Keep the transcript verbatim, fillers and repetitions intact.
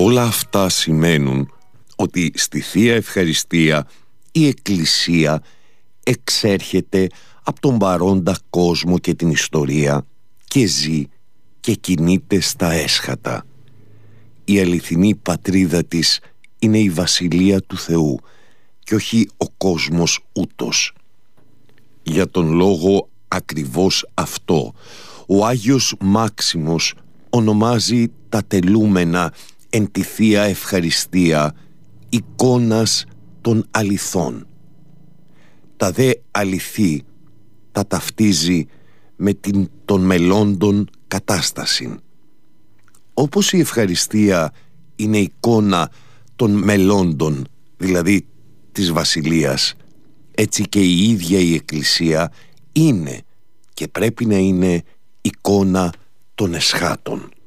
Όλα αυτά σημαίνουν ότι στη Θεία Ευχαριστία η Εκκλησία εξέρχεται από τον παρόντα κόσμο και την ιστορία και ζει και κινείται στα έσχατα. Η αληθινή πατρίδα της είναι η Βασιλεία του Θεού και όχι ο κόσμος ούτως. Για τον λόγο ακριβώς αυτό, ο Άγιος Μάξιμος ονομάζει τα τελούμενα εν τη Θεία Ευχαριστία εικόνας των αληθών. Τα δε αληθή τα ταυτίζει με την των μελλόντων κατάσταση. Όπως η ευχαριστία είναι εικόνα των μελλόντων, δηλαδή της Βασιλείας, έτσι και η ίδια η Εκκλησία είναι και πρέπει να είναι εικόνα των εσχάτων.